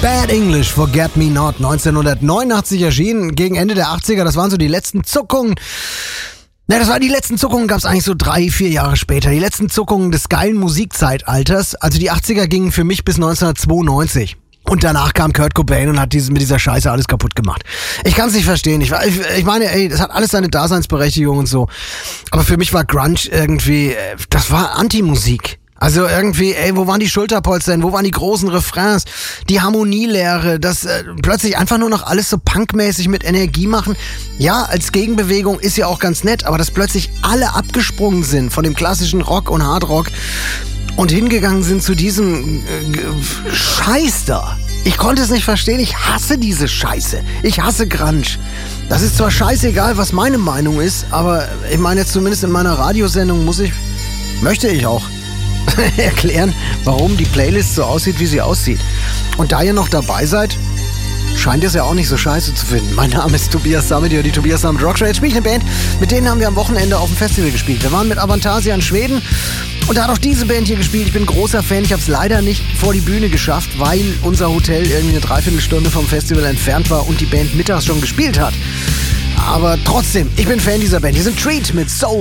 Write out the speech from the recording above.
Bad English, Forget Me Not, 1989 erschienen, gegen Ende der 80er, das waren so die letzten Zuckungen. Die letzten Zuckungen gab es eigentlich so 3-4 Jahre später. Die letzten Zuckungen des geilen Musikzeitalters. Also die 80er gingen für mich bis 1992. Und danach kam Kurt Cobain und hat mit dieser Scheiße alles kaputt gemacht. Ich kann es nicht verstehen. Ich meine, das hat alles seine Daseinsberechtigung und so. Aber für mich war Grunge irgendwie, das war Anti-Musik. Also irgendwie, wo waren die Schulterpolster denn? Wo waren die großen Refrains? Die Harmonielehre, das plötzlich einfach nur noch alles so punkmäßig mit Energie machen. Ja, als Gegenbewegung ist ja auch ganz nett, aber dass plötzlich alle abgesprungen sind von dem klassischen Rock und Hardrock und hingegangen sind zu diesem Scheiß da. Ich konnte es nicht verstehen, ich hasse diese Scheiße. Ich hasse Grunge. Das ist zwar scheißegal, was meine Meinung ist, aber ich meine jetzt zumindest in meiner Radiosendung möchte ich auch erklären, warum die Playlist so aussieht, wie sie aussieht. Und da ihr noch dabei seid, scheint es ja auch nicht so scheiße zu finden. Mein Name ist Tobias Sammet, die Tobias Sammet Rockshow. Jetzt spiele ich eine Band, mit denen haben wir am Wochenende auf dem Festival gespielt. Wir waren mit Avantasia in Schweden und da hat auch diese Band hier gespielt. Ich bin großer Fan, ich habe es leider nicht vor die Bühne geschafft, weil unser Hotel irgendwie eine Dreiviertelstunde vom Festival entfernt war und die Band mittags schon gespielt hat. Aber trotzdem, ich bin Fan dieser Band. Hier sind Treat mit So